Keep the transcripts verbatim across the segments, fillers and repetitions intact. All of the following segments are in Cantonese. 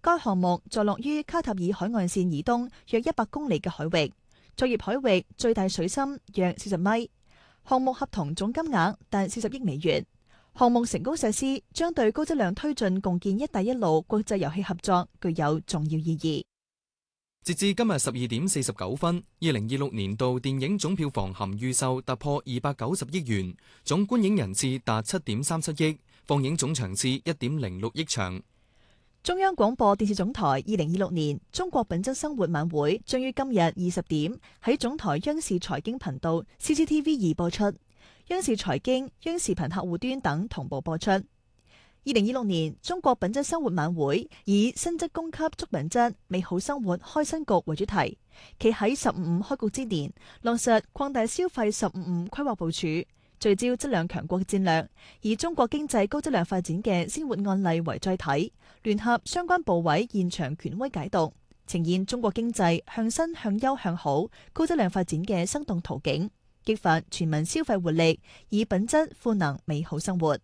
該項目坐落於卡塔爾海岸線以東約一百公里嘅海域，作業海域最大水深約四十米。項目合同總金額達四十億美元。項目成功實施，將對高質量推進共建“一帶一路”國際遊戲合作具有重要意義。 截至今日十二點四十九分，二零二六年度電影總票房含預售突破二百九十億元，總觀影人次達七點三七億，放映總場次一點零六億場。 中央廣播電視總台二零二六年中國品質生活晚會將於今日二十點喺總台央視財經頻道 C C T V 二播出，央視財經、央視頻客戶端等同步播出。二零二六年中國品質生活晚會以新質供給足品質，美好生活開新局為主題，企喺十五五開局之年，落實擴大消費十五五規劃部署，聚焦質量強國戰略，以中國經濟高質量發展嘅鮮活案例為載體，聯合相關部委現場權威解讀，呈現中國經濟向新向優向好高質量發展嘅生動圖景，激發全民消費活力，以品質賦能美好生活。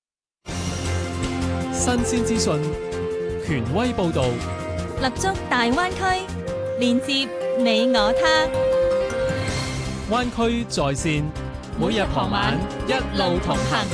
新鮮資訊，權威報導， 立足大灣區，連接你我他。 灣區在線，每日傍晚一路同行。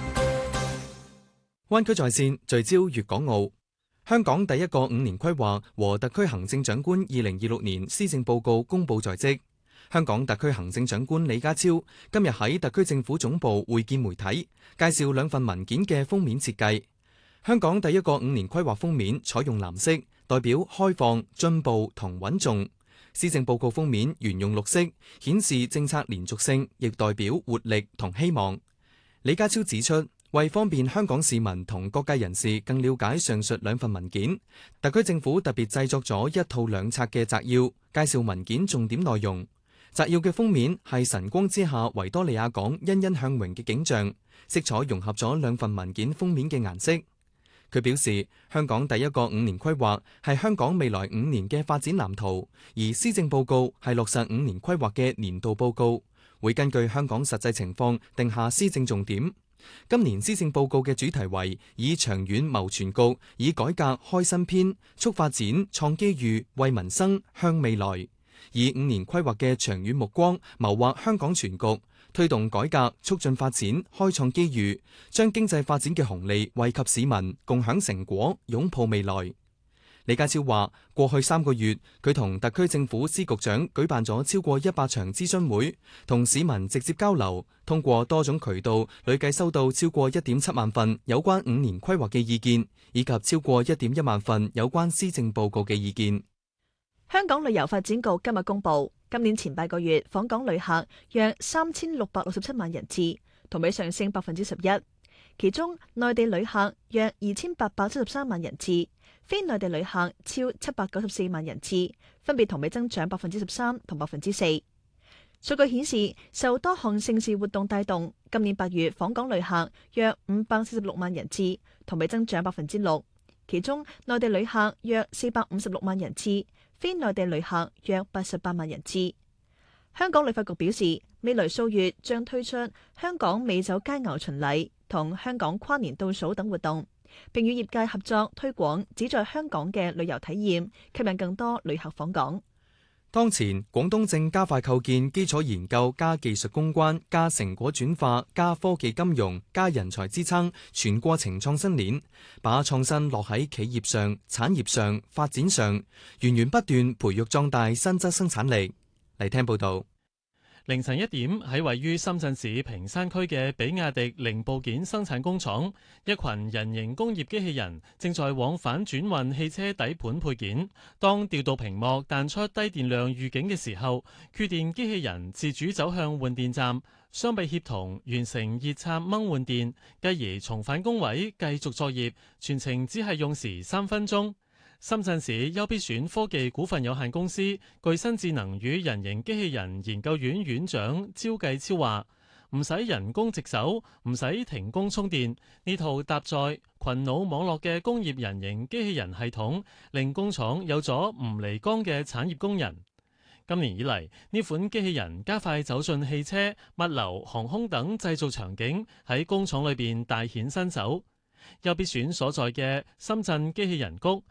灣區在線聚焦粵港澳。香港第一個五年規劃和特區行政長官二零二六年施政報告公佈在即。香港特區行政長官李家超今日喺特區政府總部會見媒體，介紹兩份文件嘅封面設計。香港第一個五年規劃封面採用藍色，代表開放、進步同穩重。施政報告封面沿用綠色，顯示政策連續性，亦代表活力同希望。李家超指出，為方便香港市民同各界人士更了解上述兩份文件，特區政府特別製作咗一套兩冊嘅摘要，介紹文件重點內容。摘要嘅封面係晨光之下維多利亞港欣欣向榮嘅景象，色彩融合咗兩份文件封面嘅顏色。佢表示，香港第一個五年規劃係香港未來五年嘅發展藍圖，而施政報告係落實五年規劃嘅年度報告，會根據香港實際情況定下施政重點。今年施政報告嘅主題為以長遠謀全局，以改革開新篇，促發展創機遇，為民生向未來，以五年規劃嘅長遠目光謀劃香港全局，推動改革，促進發展，開創機遇，將經濟發展嘅紅利惠及市民，共享成果，擁抱未來。李家超話，過去三個月，佢同特區政府司局長舉辦咗超過一百場諮詢會，同市民直接交流，通過多種渠道，累計收到超過一點七萬份有關五年規劃嘅意見，以及超過一點一萬份有關施政報告嘅意見。 香港旅遊發展局今日公布，今年前八個月訪港旅客約三千六百六十七萬人次，同比上升百分之十一。其中內地旅客約二千八百七十三萬人次，非內地旅客超七百九十四萬人次，分別同比增長百分之十三同百分之四。數據顯示，受多項盛事活動帶動，今年八月訪港旅客約五百四十六萬人次，同比增長百分之六。其中內地旅客約四百五十六萬人次，非內地旅客約八十八萬人次。香港旅發局表示，未來數月將推出香港美酒佳餚巡禮同香港跨年倒數等活動，並與業界合作推廣旨在香港嘅旅遊體驗，吸引更多旅客訪港。 當前，廣東正加快構建基礎研究加技術攻關加成果轉化加科技金融加人才支撐全過程創新鏈，把創新落喺企業上、產業上、發展上，源源不斷培育壯大新質生產力。嚟聽報道。 凌晨一點，喺位於深圳市坪山區嘅比亞迪零部件生產工廠，一群人形工業機器人正在往返轉運汽車底盤配件。當調度屏幕彈出低電量預警嘅時候，缺電機器人自主走向換電站，雙臂協同完成熱插掹換電，繼而重返工位繼續作業，全程只係用時三分鐘。深圳市優必選科技股份有限公司具新智能與人形機器人研究院院長招繼超話：唔使人工值手，唔使停工充電，呢套搭載群腦網絡嘅工業人形機器人系統，令工廠有咗唔離崗嘅產業工人。今年以嚟，呢款機器人加快走進汽車、物流、航空等製造場景，喺工廠裏邊大顯身手。優必選所在嘅深圳機器人谷